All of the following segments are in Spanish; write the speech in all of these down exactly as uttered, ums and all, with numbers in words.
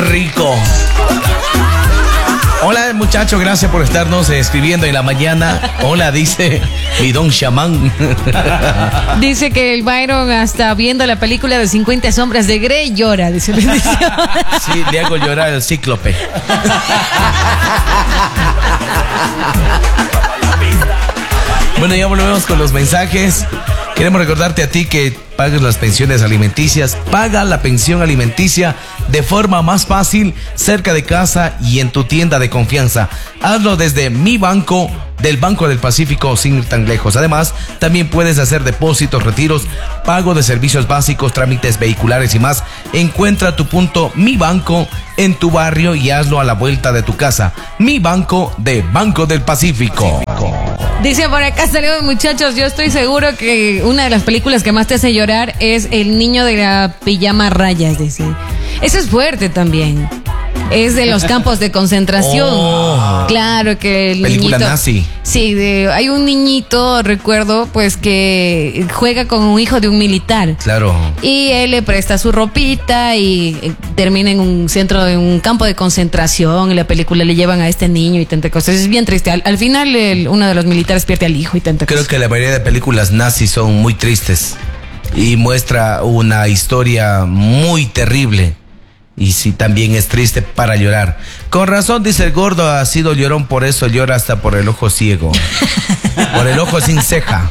rico. Hola muchachos, gracias por estarnos escribiendo en la mañana. Hola, dice mi don chamán. Dice que el Byron hasta viendo la película de cincuenta sombras de Grey llora, dice. Sí, le hago llorar al cíclope. Bueno, ya volvemos con los mensajes. Queremos recordarte a ti que pagues las pensiones alimenticias. Paga la pensión alimenticia de forma más fácil, cerca de casa y en tu tienda de confianza. Hazlo desde Mi Banco, del Banco del Pacífico, sin ir tan lejos. Además, también puedes hacer depósitos, retiros, pago de servicios básicos, trámites vehiculares y más. Encuentra tu punto Mi Banco en tu barrio y hazlo a la vuelta de tu casa. Mi Banco de Banco del Pacífico. Dice por acá, saludos muchachos, yo estoy seguro que una de las películas que más te hace llorar es El niño de la pijama rayas, dice. Eso es fuerte también. Es de los campos de concentración. Oh, claro que el película niñito, nazi. Sí, de, hay un niñito, recuerdo, pues que juega con un hijo de un militar. Claro. Y él le presta su ropita y eh, termina en un centro, de un campo de concentración. En la película le llevan a este niño y tanta cosas. Es bien triste. Al, al final el, uno de los militares pierde al hijo y tanta Creo cosas. que la mayoría de películas nazis son muy tristes y muestra una historia muy terrible. Y sí, también es triste para llorar. Con razón, dice el gordo, ha sido llorón, por eso llora hasta por el ojo ciego. Por el ojo sin ceja.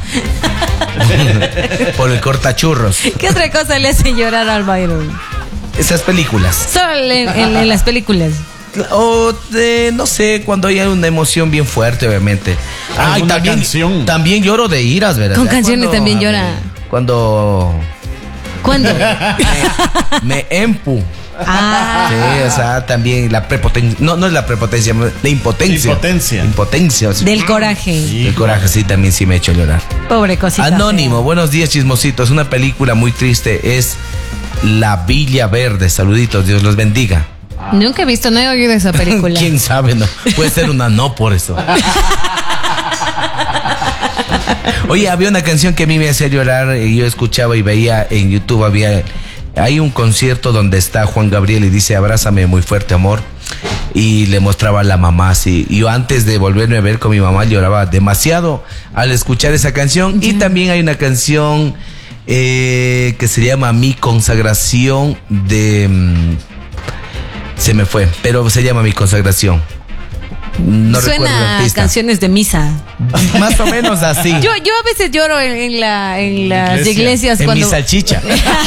Por el cortachurros. ¿Qué otra cosa le hace llorar al Byron? Esas películas. Solo en, en, en las películas. O de, no sé, cuando hay una emoción bien fuerte, obviamente. Ay, también, canción. también lloro de iras, ¿verdad? Con canciones Cuando- también llora. Cuando ¿Cuándo? me, me empu. Ah. Sí, o sea, también la prepotencia. No, no es la prepotencia, la impotencia. Impotencia. Impotencia. O sea, Del coraje. el coraje, sí, también sí me ha hecho llorar. Pobre cosita. Anónimo, buenos días, chismositos. Una película muy triste es La Villa Verde. Saluditos, Dios los bendiga. Nunca he visto, no he oído esa película. ¿Quién sabe? No, puede ser una no por eso. Oye, había una canción que a mí me hacía llorar y yo escuchaba y veía en YouTube, había, hay un concierto donde está Juan Gabriel y dice, abrázame muy fuerte, amor. Y le mostraba a la mamá así. Y yo antes de volverme a ver con mi mamá lloraba demasiado al escuchar esa canción. Y también hay una canción eh, que se llama Mi Consagración de... mm, se me fue, pero se llama Mi Consagración. No recuerdo el Suena a artista. canciones de misa. Más o menos así. Yo, yo a veces lloro en, en, la, en las Iglesia. iglesias en cuando... mi salchicha.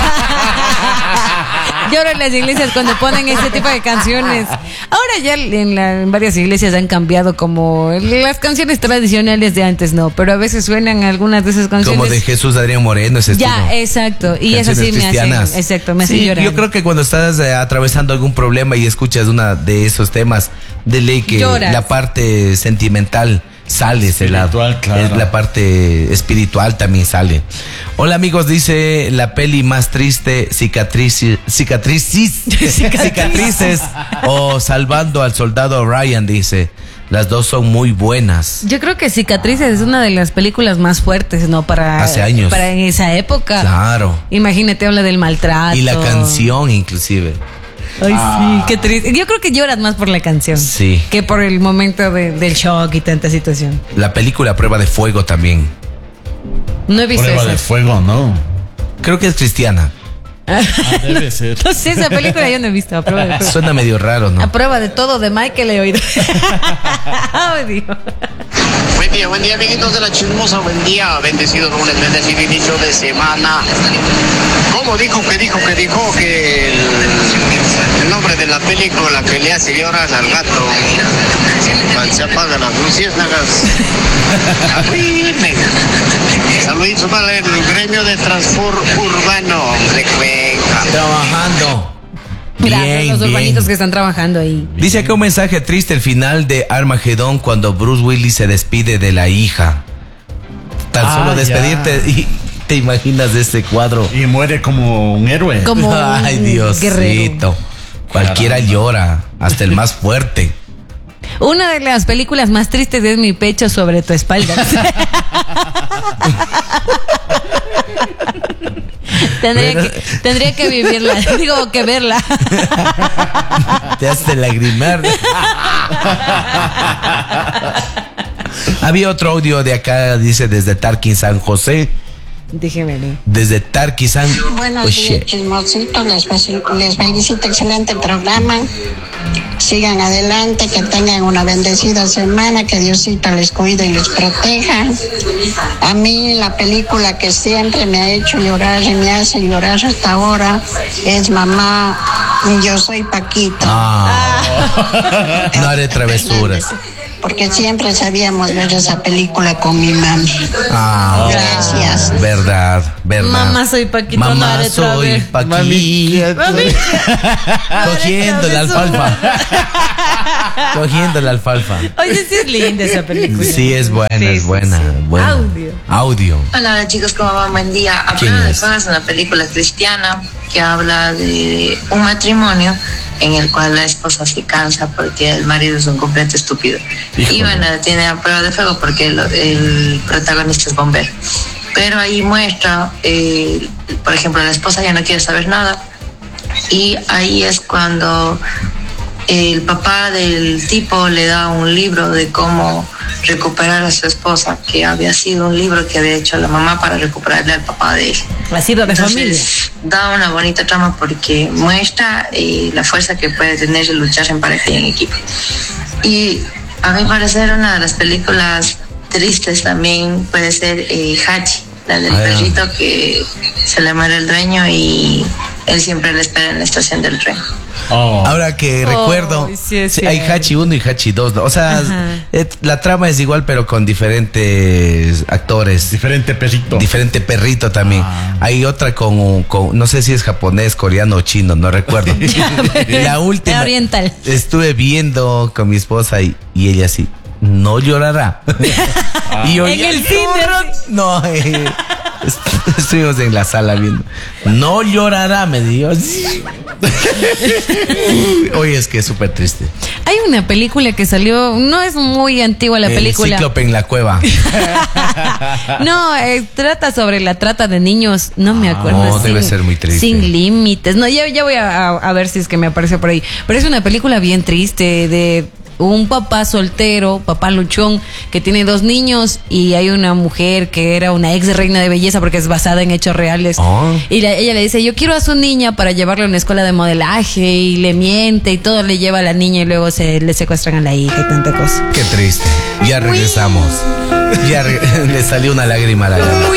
Lloro en las iglesias cuando ponen ese tipo de canciones. Ahora ya en, la, en varias iglesias han cambiado como las canciones tradicionales de antes, no, pero a veces suenan algunas de esas canciones. Como de Jesús Adrián Moreno, ese estilo. Ya, exacto. Y eso sí me cristianas. hace, exacto, me hace Sí, llorar. yo creo que cuando estás eh, atravesando algún problema y escuchas una de esos temas, de ley que Lloras. la parte sentimental sale ese lado. Espiritual, claro. Es la parte espiritual también sale. Hola amigos, dice la peli más triste, cicatrices, cicatrices, cicatrices o Salvando al Soldado Ryan, dice. Las dos son muy buenas. Yo creo que Cicatrices es una de las películas más fuertes, ¿no? Para, Hace años. Para en esa época. Claro. Imagínate, habla del maltrato. Y la canción inclusive. Ay, sí, qué triste. Yo creo que lloras más por la canción. Sí. Que por el momento de- del shock y tanta situación. La película Prueba de Fuego también. No he visto Prueba eso. de fuego, ¿no? Creo que es cristiana. Ah, debe ser. No sé, esa película yo no he visto. A prueba de, fuego. Suena medio raro, A ¿no? prueba de todo de Michael he oído. Ay, Dios. Buen día, buen día, amiguitos de la chismosa, buen día, bendecido lunes, bendecido inicio de semana. ¿Cómo dijo que dijo que dijo que el, el nombre de la película que le hace llorar al gato cuando se apagan las luciérnagas? Saluditos para el gremio de transporte urbano de Cuenca. Trabajando. Gracias a Bien, los bien. urbanitos que están trabajando ahí. Dice acá un mensaje triste el final de Armagedón cuando Bruce Willis se despide de la hija. Tan Ah, solo despedirte ya. y te imaginas de ese cuadro. Y muere como un héroe. Como Ay, un Diosito. guerrero. Cualquiera Caramba. llora, hasta el más fuerte. Una de las películas más tristes es Mi pecho sobre tu espalda. Tendría, Bueno. que, tendría que vivirla, digo que verla. Te hace lagrimar. Había otro audio de acá, dice desde Tarqui, San José. Déjeme ver. Desde Tarqui, San Buenos José. días, chismositos. Les, fe- les felicito, excelente programa. Sigan adelante, que tengan una bendecida semana, que Diosito les cuide y les proteja. A mí la película que siempre me ha hecho llorar y me hace llorar hasta ahora es Mamá, yo soy Paquito. Ah. No haré travesuras. Porque siempre sabíamos ver esa película con mi mami. Ah. Gracias. Verdad, verdad. Mamá, soy Paquito, no Mamá, haré soy traves. Paquito. Mami. Cogiendo la alfalfa. Cogiendo la alfalfa. Oye, sí es linda esa película. Sí, es buena, Sí, es sí, buena, sí. buena. Audio. Audio. Hola, hola, chicos, ¿cómo van? Buen día. A ¿Quién prueba de es? fuego es una película cristiana que habla de un matrimonio en el cual la esposa se cansa porque el marido es un completo estúpido. Híjole. Y bueno, tiene a prueba de fuego porque el, el protagonista es bombero. Pero ahí muestra, eh, por ejemplo, la esposa ya no quiere saber nada y ahí es cuando el papá del tipo le da un libro de cómo recuperar a su esposa, que había sido un libro que había hecho la mamá para recuperarle al papá de él. Ha sido de familia. Entonces, da una bonita trama porque muestra eh, la fuerza que puede tener el luchar en pareja y en equipo. Y a mi parecer una de las películas tristes también puede ser eh, Hachi, la del Ah, ya. perrito que se le muere el dueño y él siempre le espera en la estación del tren. Oh. Ahora que Oh, recuerdo, sí es sí, hay cierto. Hachi uno y Hachi dos, ¿no? O sea, Ajá. eh, la trama es igual pero con diferentes actores. Diferente perrito. Diferente perrito también. Ah. Hay otra con, con, no sé si es japonés, coreano o chino, no recuerdo. La última. Oriental. Estuve viendo con mi esposa y, y ella así, no llorará. Y yo, En el cine. no, eh, est- estuvimos en la sala viendo. No llorará, me dijo. Oye, es que es súper triste. Hay una película que salió, no es muy antigua la El película. cíclope en la cueva. No, eh, trata sobre la trata de niños. No me acuerdo. no, debe ser muy triste. Sin límites. No, ya, ya voy a, a- a ver si es que me aparece por ahí. Pero es una película bien triste de un papá soltero, papá luchón, que tiene dos niños y hay una mujer que era una ex reina de belleza porque es basada en hechos reales. Oh. Y la- ella le dice, yo quiero a su niña para llevarla a una escuela de modelaje y le miente y todo le lleva a la niña y luego se le secuestran a la hija y tanta cosa. Qué triste. Ya regresamos. Ya re- le salió una lágrima a la gana.